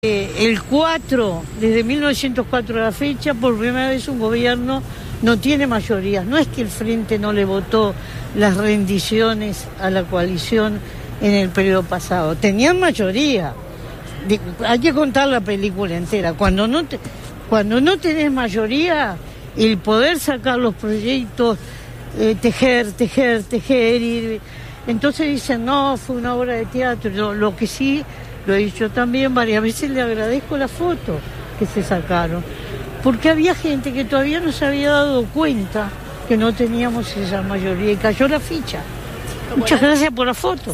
El 4, desde 1904 a la fecha, por primera vez un gobierno no tiene mayoría. No es que el Frente no le votó las rendiciones a la coalición en el periodo pasado. Tenían mayoría. Hay que contar la película entera. Cuando no tenés mayoría, el poder sacar los proyectos, tejer, entonces dicen, no, fue una obra de teatro. Lo que sí, lo he dicho también varias veces, le agradezco la foto que se sacaron, porque había gente que todavía no se había dado cuenta que no teníamos esa mayoría y cayó la ficha. Muchas gracias por la foto.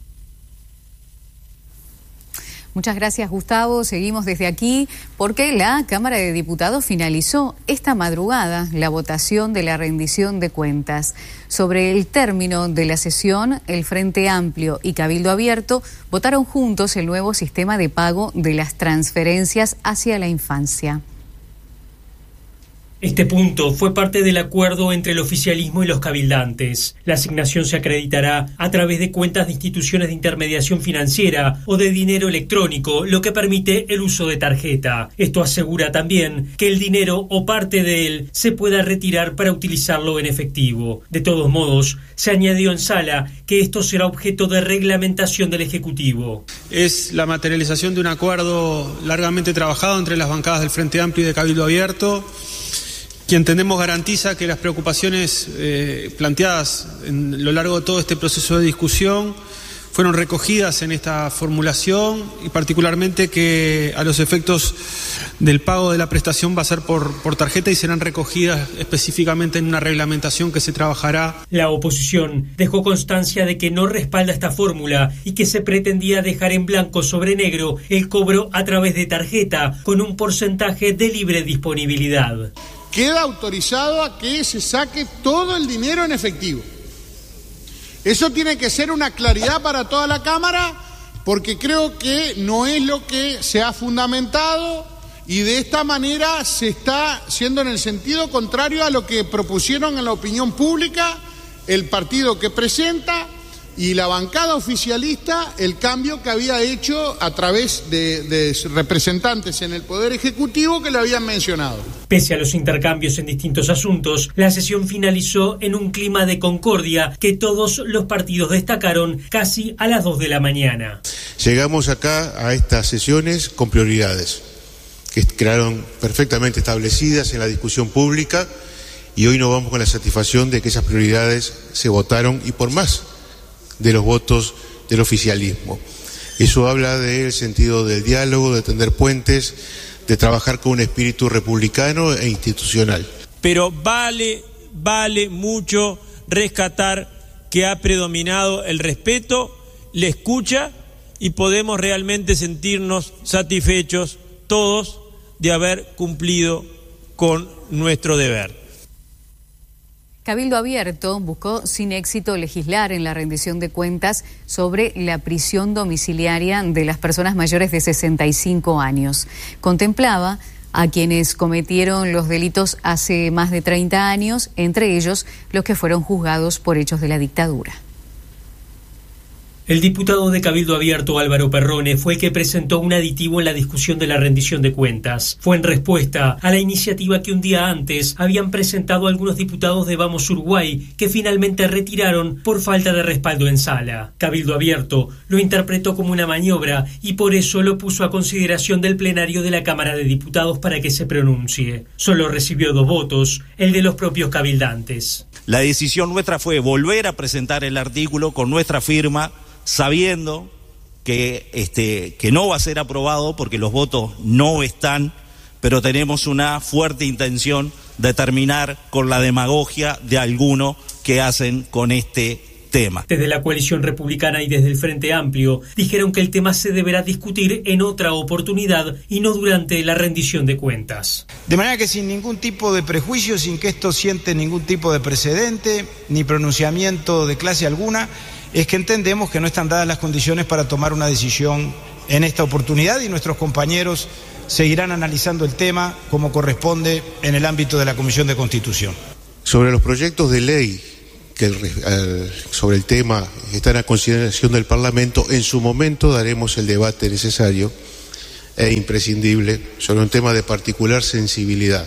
Muchas gracias, Gustavo. Seguimos desde aquí porque la Cámara de Diputados finalizó esta madrugada la votación de la rendición de cuentas. Sobre el término de la sesión, el Frente Amplio y Cabildo Abierto votaron juntos el nuevo sistema de pago de las transferencias hacia la infancia. Este punto fue parte del acuerdo entre el oficialismo y los cabildantes. La asignación se acreditará a través de cuentas de instituciones de intermediación financiera o de dinero electrónico, lo que permite el uso de tarjeta. Esto asegura también que el dinero o parte de él se pueda retirar para utilizarlo en efectivo. De todos modos, se añadió en sala que esto será objeto de reglamentación del Ejecutivo. Es la materialización de un acuerdo largamente trabajado entre las bancadas del Frente Amplio y de Cabildo Abierto, que entendemos garantiza que las preocupaciones planteadas en lo largo de todo este proceso de discusión fueron recogidas en esta formulación y particularmente que a los efectos del pago de la prestación va a ser por tarjeta y serán recogidas específicamente en una reglamentación que se trabajará. La oposición dejó constancia de que no respalda esta fórmula y que se pretendía dejar en blanco sobre negro el cobro a través de tarjeta con un porcentaje de libre disponibilidad. Queda autorizado a que se saque todo el dinero en efectivo. Eso tiene que ser una claridad para toda la Cámara, porque creo que no es lo que se ha fundamentado y de esta manera se está yendo en el sentido contrario a lo que propusieron en la opinión pública el partido que presenta y la bancada oficialista, el cambio que había hecho a través de representantes en el Poder Ejecutivo que lo habían mencionado. Pese a los intercambios en distintos asuntos, la sesión finalizó en un clima de concordia que todos los partidos destacaron casi a las 2 de la mañana. Llegamos acá a estas sesiones con prioridades que quedaron perfectamente establecidas en la discusión pública y hoy nos vamos con la satisfacción de que esas prioridades se votaron y por más de los votos del oficialismo. Eso habla del sentido del diálogo, de tender puentes, de trabajar con un espíritu republicano e institucional. Pero vale mucho rescatar que ha predominado el respeto, la escucha y podemos realmente sentirnos satisfechos todos de haber cumplido con nuestro deber. Cabildo Abierto buscó sin éxito legislar en la rendición de cuentas sobre la prisión domiciliaria de las personas mayores de 65 años. Contemplaba a quienes cometieron los delitos hace más de 30 años, entre ellos los que fueron juzgados por hechos de la dictadura. El diputado de Cabildo Abierto, Álvaro Perrone, fue el que presentó un aditivo en la discusión de la rendición de cuentas. Fue en respuesta a la iniciativa que un día antes habían presentado algunos diputados de Vamos Uruguay, que finalmente retiraron por falta de respaldo en sala. Cabildo Abierto lo interpretó como una maniobra y por eso lo puso a consideración del plenario de la Cámara de Diputados para que se pronuncie. Solo recibió 2 votos, el de los propios cabildantes. La decisión nuestra fue volver a presentar el artículo con nuestra firma, sabiendo que no va a ser aprobado porque los votos no están, pero tenemos una fuerte intención de terminar con la demagogia de algunos que hacen con este tema. Desde la coalición republicana y desde el Frente Amplio dijeron que el tema se deberá discutir en otra oportunidad y no durante la rendición de cuentas. De manera que sin ningún tipo de prejuicio, sin que esto siente ningún tipo de precedente ni pronunciamiento de clase alguna, es que entendemos que no están dadas las condiciones para tomar una decisión en esta oportunidad y nuestros compañeros seguirán analizando el tema como corresponde en el ámbito de la Comisión de Constitución. Sobre los proyectos de ley que sobre el tema están a consideración del Parlamento, en su momento daremos el debate necesario e imprescindible sobre un tema de particular sensibilidad.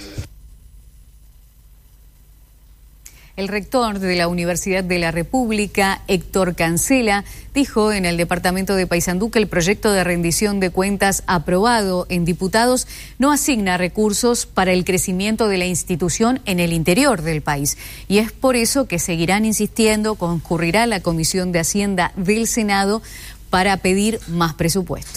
El rector de la Universidad de la República, Héctor Cancela, dijo en el departamento de Paysandú que el proyecto de rendición de cuentas aprobado en diputados no asigna recursos para el crecimiento de la institución en el interior del país. Y es por eso que seguirán insistiendo, concurrirá a la Comisión de Hacienda del Senado para pedir más presupuesto.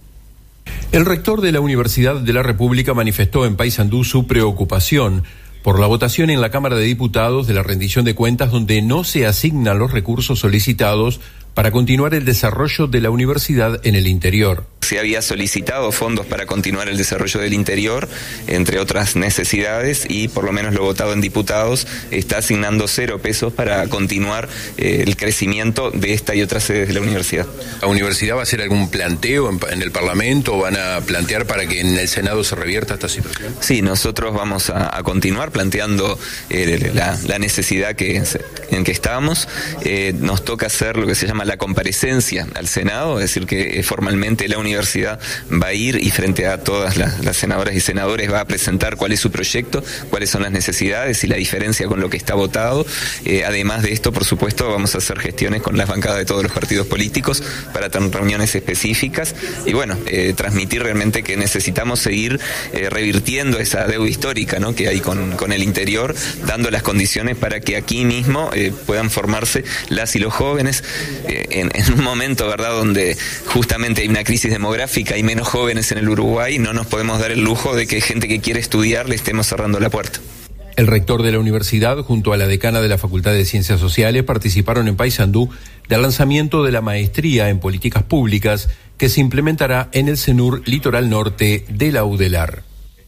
El rector de la Universidad de la República manifestó en Paysandú su preocupación por la votación en la Cámara de Diputados de la rendición de cuentas, donde no se asignan los recursos solicitados para continuar el desarrollo de la universidad en el interior. Se había solicitado fondos para continuar el desarrollo del interior, entre otras necesidades, y por lo menos lo votado en diputados está asignando 0 pesos para continuar el crecimiento de esta y otras sedes de la universidad. ¿La universidad va a hacer algún planteo en el Parlamento o van a plantear para que en el Senado se revierta esta situación? Sí, nosotros vamos a continuar planteando la necesidad en que estamos. Nos toca hacer lo que se llama la comparecencia al Senado, es decir, que formalmente la universidad va a ir y frente a todas las senadoras y senadores va a presentar cuál es su proyecto, cuáles son las necesidades y la diferencia con lo que está votado. Además de esto, por supuesto, vamos a hacer gestiones con las bancadas de todos los partidos políticos para tener reuniones específicas y bueno, transmitir realmente que necesitamos seguir revirtiendo esa deuda histórica, ¿no?, que hay con el interior, dando las condiciones para que aquí mismo puedan formarse las y los jóvenes en un momento, ¿verdad?, donde justamente hay una crisis demográfica y menos jóvenes en el Uruguay. No nos podemos dar el lujo de que gente que quiere estudiar le estemos cerrando la puerta. El rector de la universidad, junto a la decana de la Facultad de Ciencias Sociales, participaron en Paysandú del lanzamiento de la maestría en políticas públicas que se implementará en el CENUR Litoral Norte de la UDELAR.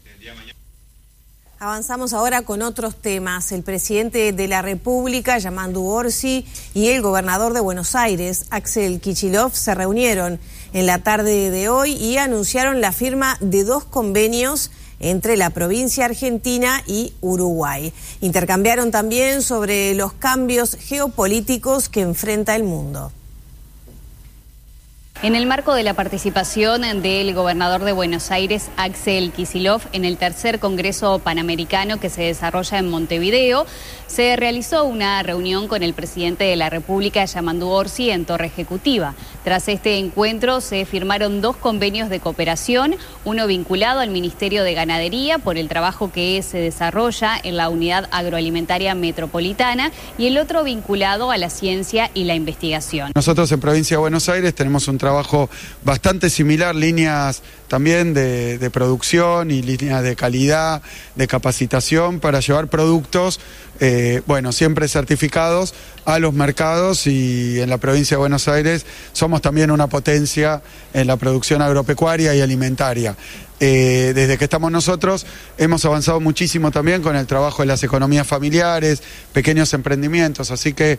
Avanzamos ahora con otros temas. El presidente de la República, Yamandu Orsi, y el gobernador de Buenos Aires, Axel Kicillof, se reunieron en la tarde de hoy y anunciaron la firma de 2 convenios entre la provincia argentina y Uruguay. Intercambiaron también sobre los cambios geopolíticos que enfrenta el mundo. En el marco de la participación del gobernador de Buenos Aires, Axel Kicillof, en el tercer Congreso Panamericano que se desarrolla en Montevideo, se realizó una reunión con el presidente de la República, Yamandu Orsi, en Torre Ejecutiva. Tras este encuentro se firmaron 2 convenios de cooperación, uno vinculado al Ministerio de Ganadería por el trabajo que se desarrolla en la Unidad Agroalimentaria Metropolitana y el otro vinculado a la ciencia y la investigación. Nosotros en Provincia de Buenos Aires tenemos un trabajo bastante similar, líneas también de producción y líneas de calidad, de capacitación para llevar productos, siempre certificados a los mercados, y en la provincia de Buenos Aires somos también una potencia en la producción agropecuaria y alimentaria. Desde que estamos nosotros hemos avanzado muchísimo también con el trabajo de las economías familiares, pequeños emprendimientos, así que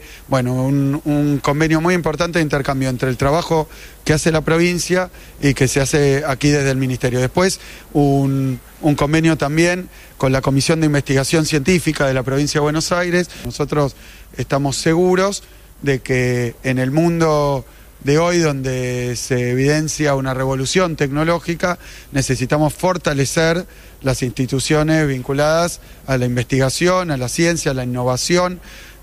un convenio muy importante de intercambio entre el trabajo que hace la provincia y que se hace aquí desde el Ministerio. Después un convenio también con la Comisión de Investigación Científica de la provincia de Buenos Aires. Nosotros estamos seguros de que en el mundo de hoy, donde se evidencia una revolución tecnológica, necesitamos fortalecer las instituciones vinculadas a la investigación, a la ciencia, a la innovación,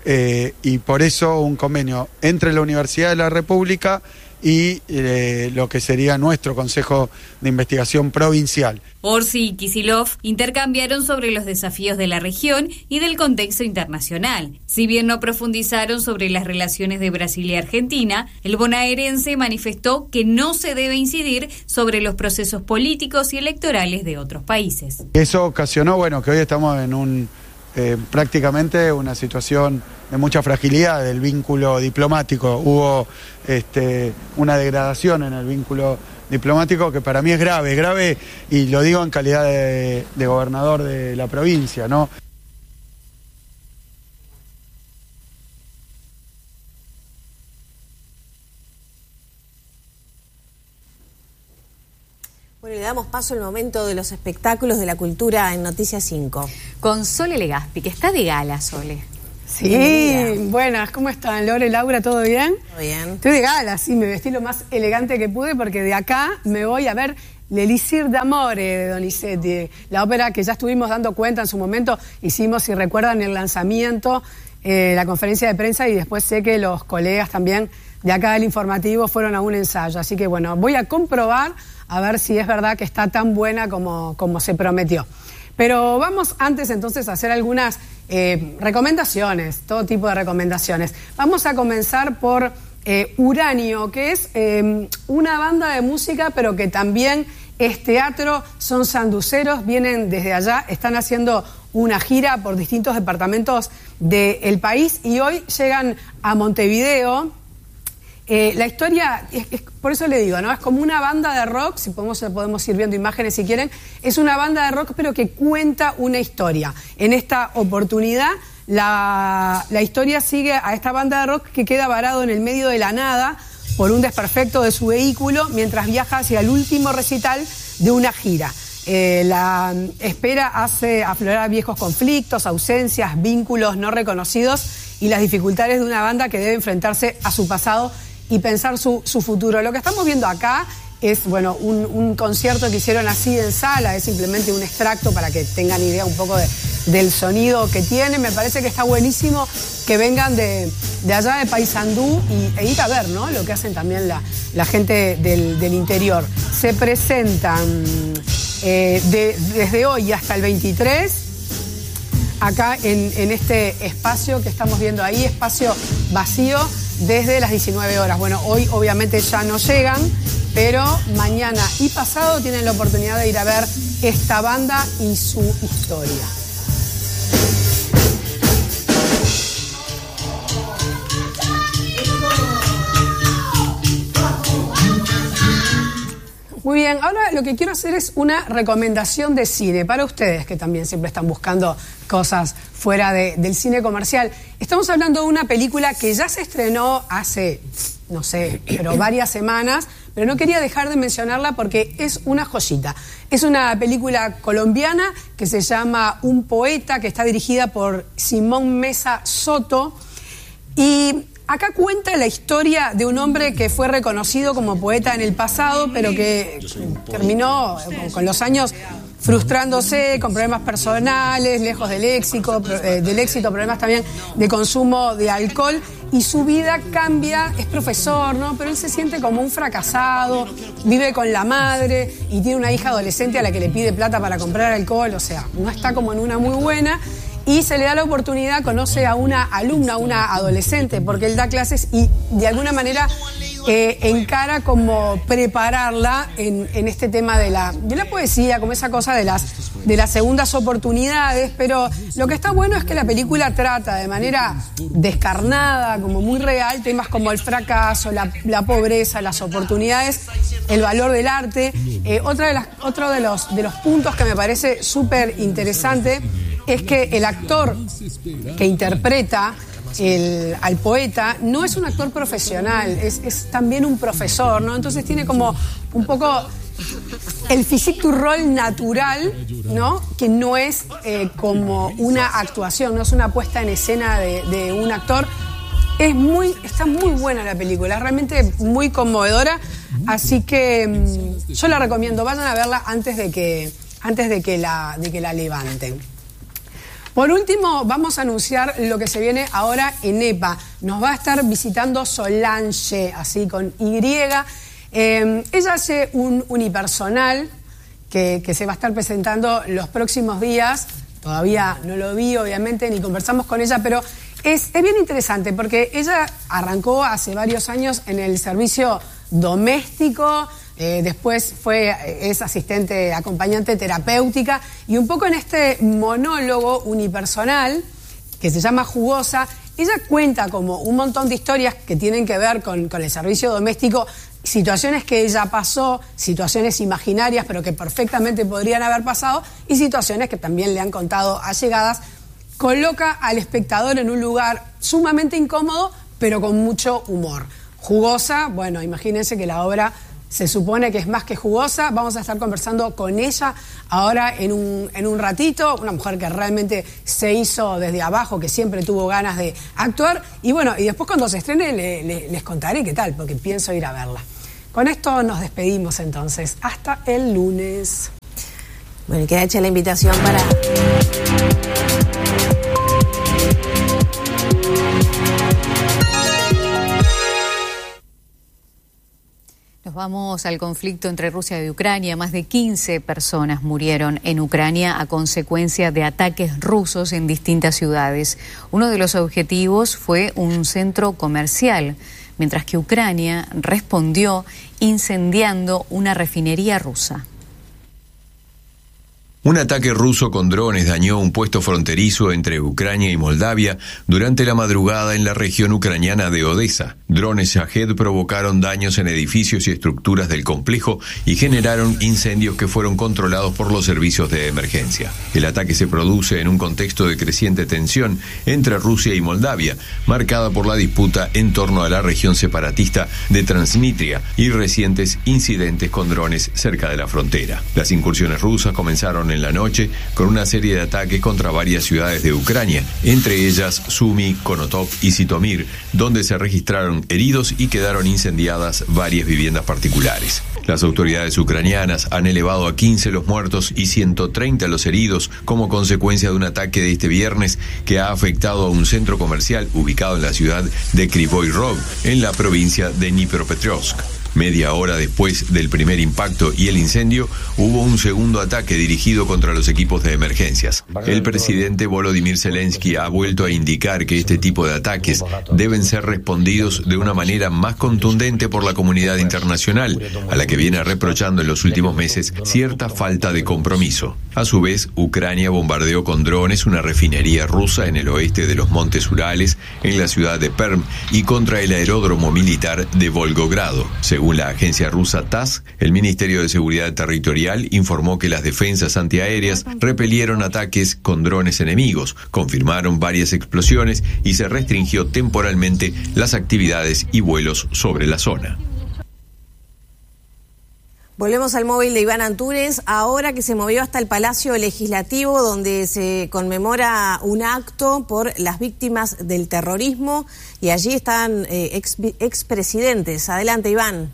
y por eso un convenio entre la Universidad de la República y lo que sería nuestro Consejo de Investigación Provincial. Orsi y Kicillof intercambiaron sobre los desafíos de la región y del contexto internacional. Si bien no profundizaron sobre las relaciones de Brasil y Argentina, el bonaerense manifestó que no se debe incidir sobre los procesos políticos y electorales de otros países. Eso ocasionó, que hoy estamos en prácticamente una situación de mucha fragilidad del vínculo diplomático. Hubo una degradación en el vínculo diplomático que para mí es grave, y lo digo en calidad de gobernador de la provincia, ¿no? Bueno, le damos paso al momento de los espectáculos de la cultura en Noticias 5. Con Sole Legaspi, que está de gala, Sole. Sí, buenas, ¿cómo están? Lore, Laura, ¿todo bien? Todo bien. Estoy de gala, sí, me vestí lo más elegante que pude porque de acá me voy a ver L'Elixir d'Amore de Donizetti, la ópera que ya estuvimos dando cuenta en su momento. Hicimos, si recuerdan, el lanzamiento, la conferencia de prensa, y después sé que los colegas también de acá del informativo fueron a un ensayo. Así que bueno, voy a comprobar a ver si es verdad que está tan buena como se prometió. Pero vamos antes entonces a hacer algunas recomendaciones, todo tipo de recomendaciones. Vamos a comenzar por Uranio, que es una banda de música, pero que también es teatro, son sanduceros, vienen desde allá, están haciendo una gira por distintos departamentos del país y hoy llegan a Montevideo. La historia, por eso le digo, ¿no? Es como una banda de rock, si podemos ir viendo imágenes si quieren, es una banda de rock pero que cuenta una historia. En esta oportunidad la historia sigue a esta banda de rock que queda varado en el medio de la nada por un desperfecto de su vehículo mientras viaja hacia el último recital de una gira. La espera hace aflorar viejos conflictos, ausencias, vínculos no reconocidos y las dificultades de una banda que debe enfrentarse a su pasado y pensar su futuro. Lo que estamos viendo acá es, bueno, un concierto que hicieron así en sala, es simplemente un extracto para que tengan idea un poco del sonido que tiene. Me parece que está buenísimo que vengan de allá de Paysandú e ir a ver, ¿no?, lo que hacen también la gente del interior. Se presentan desde hoy hasta el 23 acá en este espacio que estamos viendo ahí, espacio vacío, desde las 19 horas. Bueno, hoy obviamente ya no llegan, pero mañana y pasado tienen la oportunidad de ir a ver esta banda y su historia. Muy bien, ahora lo que quiero hacer es una recomendación de cine para ustedes que también siempre están buscando cosas fuera del cine comercial. Estamos hablando de una película que ya se estrenó hace, no sé, pero varias semanas, pero no quería dejar de mencionarla porque es una joyita. Es una película colombiana que se llama Un Poeta, que está dirigida por Simón Mesa Soto, y acá cuenta la historia de un hombre que fue reconocido como poeta en el pasado, pero que terminó con los años frustrándose, con problemas personales, lejos del éxito, problemas también de consumo de alcohol, y su vida cambia. Es profesor, ¿no?, pero él se siente como un fracasado, vive con la madre y tiene una hija adolescente a la que le pide plata para comprar alcohol, o sea, no está como en una muy buena. Y se le da la oportunidad, conoce a una alumna, una adolescente, porque él da clases y de alguna manera encara como prepararla en este tema de la poesía, como esa cosa de las segundas oportunidades. Pero lo que está bueno es que la película trata de manera descarnada, como muy real, temas como el fracaso, la pobreza, las oportunidades, el valor del arte. Otro de los puntos que me parece súper interesante es que el actor que interpreta al poeta no es un actor profesional, es también un profesor, ¿no? Entonces tiene como un poco el physique du rôle natural, ¿no?, que no es como una actuación, no es una puesta en escena de un actor. Está muy buena la película, es realmente muy conmovedora, así que yo la recomiendo, vayan a verla antes de que la levanten. Por último, vamos a anunciar lo que se viene ahora en EPA. Nos va a estar visitando Solange, así con Y. Ella hace un unipersonal que se va a estar presentando los próximos días. Todavía no lo vi, obviamente, ni conversamos con ella, pero es bien interesante porque ella arrancó hace varios años en el servicio doméstico. Después es asistente, acompañante terapéutica, y un poco en este monólogo unipersonal que se llama Jugosa, ella cuenta como un montón de historias que tienen que ver con el servicio doméstico, situaciones que ella pasó, situaciones imaginarias pero que perfectamente podrían haber pasado, y situaciones que también le han contado allegadas. Coloca al espectador en un lugar sumamente incómodo pero con mucho humor. Jugosa, bueno, imagínense que la obra se supone que es más que jugosa. Vamos a estar conversando con ella ahora en un ratito. Una mujer que realmente se hizo desde abajo, que siempre tuvo ganas de actuar. Y bueno, y después cuando se estrene les contaré qué tal, porque pienso ir a verla. Con esto nos despedimos entonces. Hasta el lunes. Bueno, queda hecha la invitación para... Nos vamos al conflicto entre Rusia y Ucrania. Más de 15 personas murieron en Ucrania a consecuencia de ataques rusos en distintas ciudades. Uno de los objetivos fue un centro comercial, mientras que Ucrania respondió incendiando una refinería rusa. Un ataque ruso con drones dañó un puesto fronterizo entre Ucrania y Moldavia durante la madrugada en la región ucraniana de Odesa. Drones Shahed provocaron daños en edificios y estructuras del complejo y generaron incendios que fueron controlados por los servicios de emergencia. El ataque se produce en un contexto de creciente tensión entre Rusia y Moldavia, marcada por la disputa en torno a la región separatista de Transnistria y recientes incidentes con drones cerca de la frontera. Las incursiones rusas comenzaron en la noche con una serie de ataques contra varias ciudades de Ucrania, entre ellas Sumy, Konotop y Zitomir, donde se registraron heridos y quedaron incendiadas varias viviendas particulares. Las autoridades ucranianas han elevado a 15 los muertos y 130 los heridos como consecuencia de un ataque de este viernes que ha afectado a un centro comercial ubicado en la ciudad de Kryvyi Rog, en la provincia de Dnipropetrovsk. Media hora después del primer impacto y el incendio, hubo un segundo ataque dirigido contra los equipos de emergencias. El presidente Volodymyr Zelensky ha vuelto a indicar que este tipo de ataques deben ser respondidos de una manera más contundente por la comunidad internacional, a la que viene reprochando en los últimos meses cierta falta de compromiso. A su vez, Ucrania bombardeó con drones una refinería rusa en el oeste de los Montes Urales, en la ciudad de Perm, y contra el aeródromo militar de Volgogrado. Según la agencia rusa TASS, el Ministerio de Seguridad Territorial informó que las defensas antiaéreas repelieron ataques con drones enemigos, confirmaron varias explosiones y se restringió temporalmente las actividades y vuelos sobre la zona. Volvemos al móvil de Iván Antunes, ahora que se movió hasta el Palacio Legislativo, donde se conmemora un acto por las víctimas del terrorismo, y allí están expresidentes. Adelante, Iván.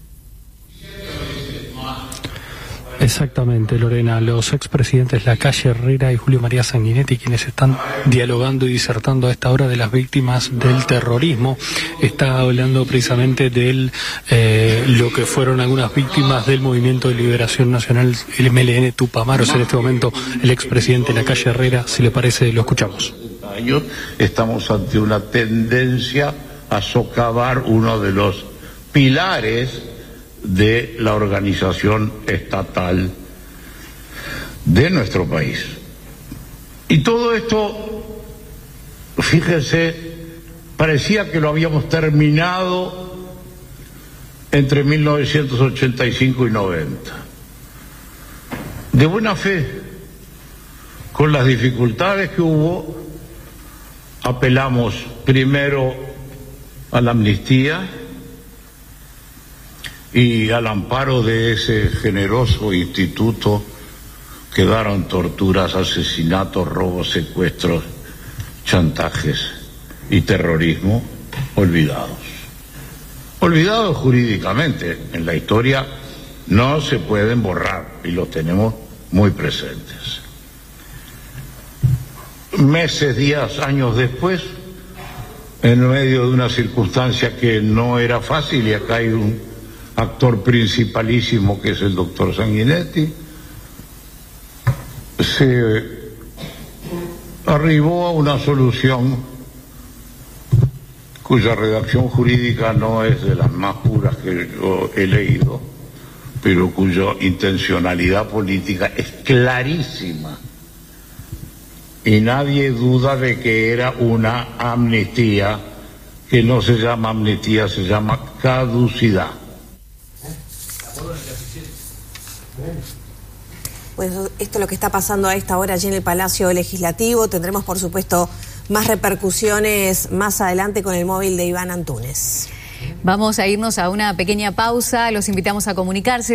Exactamente, Lorena. Los expresidentes Lacalle Herrera y Julio María Sanguinetti, quienes están dialogando y disertando a esta hora de las víctimas del terrorismo, está hablando precisamente de lo que fueron algunas víctimas del Movimiento de Liberación Nacional, el MLN Tupamaros. En este momento, el expresidente Lacalle Herrera, si le parece, lo escuchamos. Estamos ante una tendencia a socavar uno de los pilares de la organización estatal de nuestro país. Y todo esto, fíjense, parecía que lo habíamos terminado entre 1985 y 90. De buena fe, con las dificultades que hubo, apelamos primero a la amnistía y al amparo de ese generoso instituto quedaron torturas, asesinatos, robos, secuestros, chantajes y terrorismo olvidados. Olvidados jurídicamente, en la historia no se pueden borrar y los tenemos muy presentes. Meses, días, años después, en medio de una circunstancia que no era fácil, y acá hay un actor principalísimo que es el doctor Sanguinetti, se arribó a una solución cuya redacción jurídica no es de las más puras que yo he leído, pero cuya intencionalidad política es clarísima. Y nadie duda de que era una amnistía, que no se llama amnistía, se llama caducidad. Pues esto es lo que está pasando a esta hora allí en el Palacio Legislativo. Tendremos, por supuesto, más repercusiones más adelante con el móvil de Iván Antunes. Vamos a irnos a una pequeña pausa. Los invitamos a comunicarse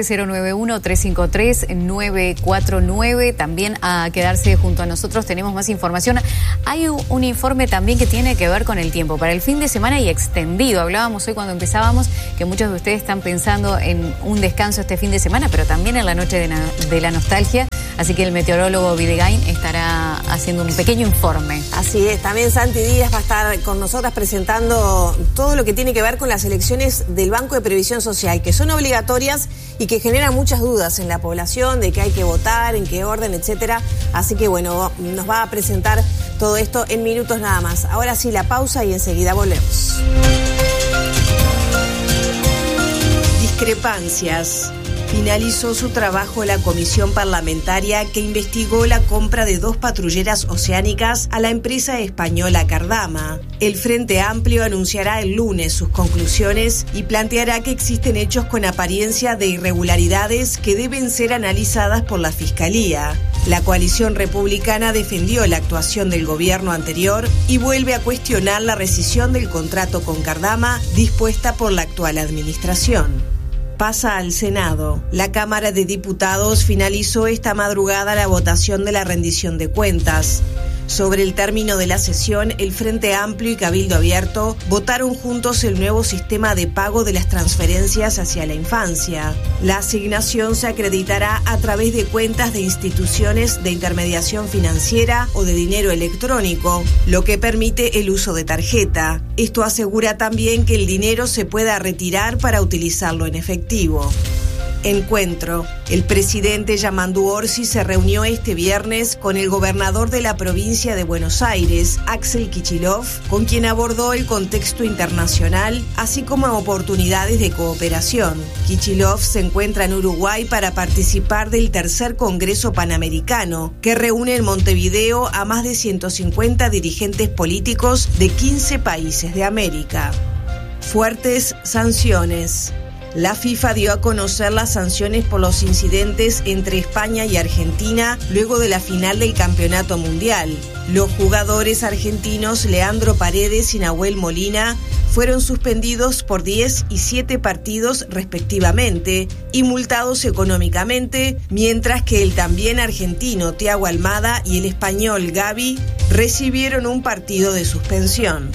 091-353-949. También a quedarse junto a nosotros. Tenemos más información. Hay un informe también que tiene que ver con el tiempo para el fin de semana y extendido. Hablábamos hoy cuando empezábamos que muchos de ustedes están pensando en un descanso este fin de semana, pero también en la noche de la nostalgia. Así que el meteorólogo Videgain estará haciendo un pequeño informe. Así es, también Santi Díaz va a estar con nosotras presentando todo lo que tiene que ver con las elecciones del Banco de Previsión Social, que son obligatorias y que generan muchas dudas en la población de que hay que votar, en qué orden, etcétera. Así que bueno, nos va a presentar todo esto en minutos nada más. Ahora sí, la pausa y enseguida volvemos. Discrepancias. Finalizó su trabajo la comisión parlamentaria que investigó la compra de 2 patrulleras oceánicas a la empresa española Cardama. El Frente Amplio anunciará el lunes sus conclusiones y planteará que existen hechos con apariencia de irregularidades que deben ser analizadas por la Fiscalía. La coalición republicana defendió la actuación del gobierno anterior y vuelve a cuestionar la rescisión del contrato con Cardama dispuesta por la actual administración. Pasa al Senado. La Cámara de Diputados finalizó esta madrugada la votación de la rendición de cuentas. Sobre el término de la sesión, el Frente Amplio y Cabildo Abierto votaron juntos el nuevo sistema de pago de las transferencias hacia la infancia. La asignación se acreditará a través de cuentas de instituciones de intermediación financiera o de dinero electrónico, lo que permite el uso de tarjeta. Esto asegura también que el dinero se pueda retirar para utilizarlo en efectivo. Encuentro. El presidente Yamandu Orsi se reunió este viernes con el gobernador de la provincia de Buenos Aires, Axel Kicillof, con quien abordó el contexto internacional, así como oportunidades de cooperación. Kicillof se encuentra en Uruguay para participar del tercer Congreso Panamericano, que reúne en Montevideo a más de 150 dirigentes políticos de 15 países de América. Fuertes sanciones. La FIFA dio a conocer las sanciones por los incidentes entre España y Argentina luego de la final del Campeonato Mundial. Los jugadores argentinos Leandro Paredes y Nahuel Molina fueron suspendidos por 10 y 7 partidos respectivamente y multados económicamente, mientras que el también argentino Thiago Almada y el español Gavi recibieron un partido de suspensión.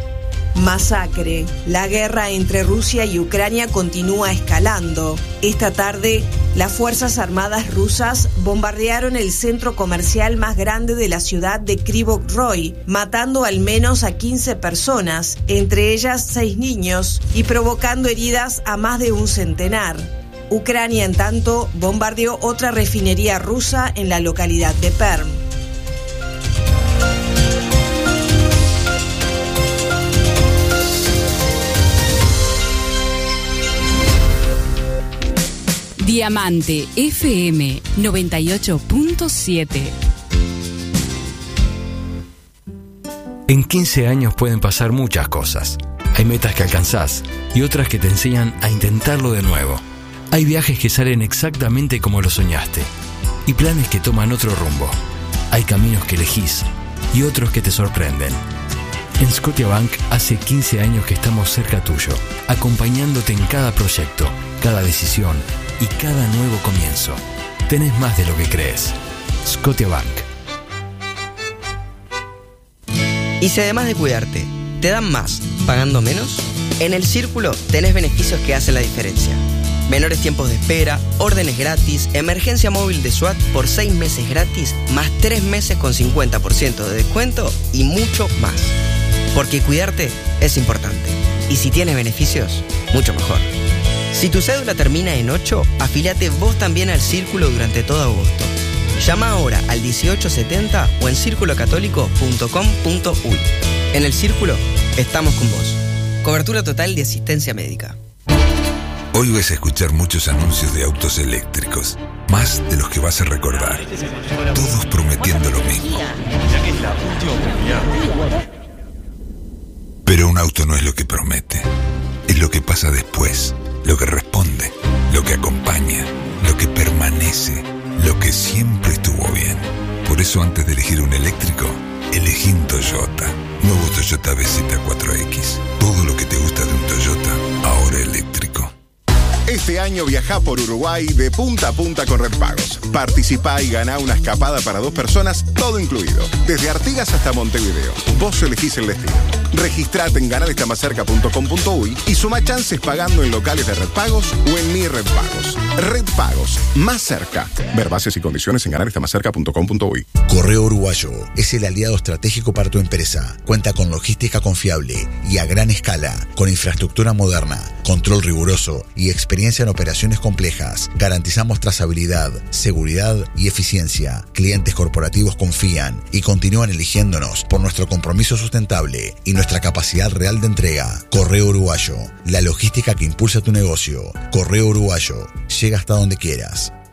Masacre. La guerra entre Rusia y Ucrania continúa escalando. Esta tarde, las Fuerzas Armadas rusas bombardearon el centro comercial más grande de la ciudad de Kryvyi Rih, matando al menos a 15 personas, entre ellas 6 niños, y provocando heridas a más de un centenar. Ucrania, en tanto, bombardeó otra refinería rusa en la localidad de Perm. Diamante FM 98.7. En 15 años pueden pasar muchas cosas. Hay metas que alcanzás y otras que te enseñan a intentarlo de nuevo. Hay viajes que salen exactamente como lo soñaste y planes que toman otro rumbo. Hay caminos que elegís y otros que te sorprenden. En Scotiabank hace 15 años que estamos cerca tuyo, acompañándote en cada proyecto, cada decisión y cada nuevo comienzo. Tenés más de lo que crees. Scotiabank. Y si además de cuidarte, te dan más, pagando menos, en El Círculo tenés beneficios que hacen la diferencia. Menores tiempos de espera, órdenes gratis, emergencia móvil de SWAT por 6 meses gratis, más 3 meses con 50% de descuento y mucho más. Porque cuidarte es importante. Y si tienes beneficios, mucho mejor. Si tu cédula termina en 8, afíliate vos también al Círculo durante todo agosto. Llama ahora al 1870 o en circulocatólico.com.uy. En El Círculo, estamos con vos. Cobertura total de asistencia médica. Hoy vas a escuchar muchos anuncios de autos eléctricos, más de los que vas a recordar. Todos prometiendo lo mismo. Pero un auto no es lo que promete, es lo que pasa después, lo que responde, lo que acompaña, lo que permanece, lo que siempre estuvo bien. Por eso antes de elegir un eléctrico, elegí un Toyota. Nuevo Toyota BZ4X. Todo lo que te gusta de un Toyota ahora eléctrico. Este año viajá por Uruguay de punta a punta con Red Pagos. Participá y ganá una escapada para 2 personas, todo incluido. Desde Artigas hasta Montevideo. Vos elegís el destino. Registrate en ganarestamascerca.com.uy y suma chances pagando en locales de Red Pagos o en Mi Red Pagos. Red Pagos, más cerca. Ver bases y condiciones en ganarestamascerca.com.uy. Correo Uruguayo es el aliado estratégico para tu empresa. Cuenta con logística confiable y a gran escala, con infraestructura moderna, control riguroso y experiencia en operaciones complejas. Garantizamos trazabilidad, seguridad y eficiencia. Clientes corporativos confían y continúan eligiéndonos por nuestro compromiso sustentable y nuestra capacidad real de entrega. Correo Uruguayo, la logística que impulsa tu negocio. Correo Uruguayo, llega hasta donde quieras.